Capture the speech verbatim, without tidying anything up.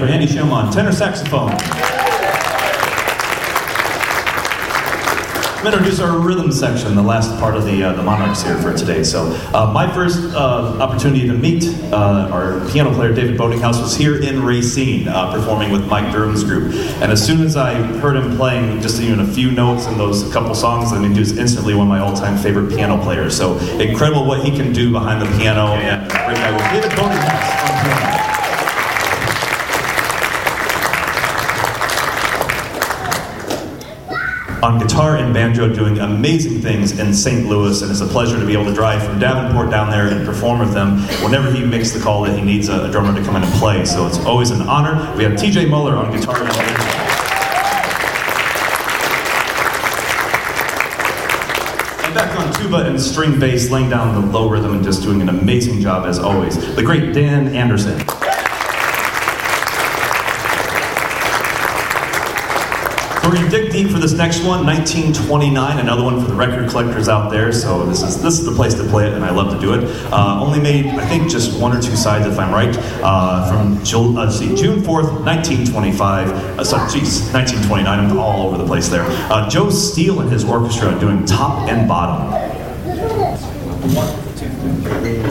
for Andy Shum on tenor saxophone. I'm going to introduce our rhythm section, the last part of the uh, the Monarchs here for today. So uh, my first uh, opportunity to meet uh, our piano player David Boatinghouse was here in Racine, uh, performing with Mike Durham's group. And as soon as I heard him playing just even a few notes in those couple songs, I mean, he was instantly one of my all-time favorite piano players. So incredible what he can do behind the piano. And great guy with David Boatinghouse on piano. On guitar and banjo, doing amazing things in Saint Louis, and it's a pleasure to be able to drive from Davenport down there and perform with them whenever he makes the call that he needs a, a drummer to come in and play. So it's always an honor. We have T J Muller on guitar and banjo. And back on tuba and string bass, laying down the low rhythm and just doing an amazing job as always, the great Dan Anderson. We're going to dig deep for this next one, nineteen twenty-nine, another one for the record collectors out there, so this is this is the place to play it, and I love to do it. Uh, only made, I think, just one or two sides, if I'm right, uh, from June, uh, see, June fourth, nineteen twenty-five, uh, sorry, geez, nineteen twenty-nine, I'm all over the place there. Uh, Joe Steele and his orchestra doing Top and Bottom. One, two, three.